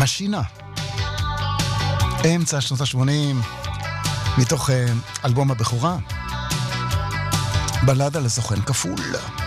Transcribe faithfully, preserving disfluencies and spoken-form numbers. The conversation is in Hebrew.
משינה. אמצע שנות ה-שמונים, מתוך אלבום הבכורה, בלדה לסוכן כפול.